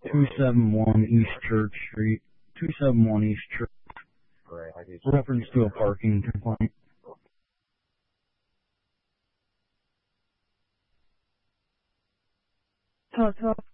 271 East Church Street. 271 East Church. Reference to a parking complaint. Talk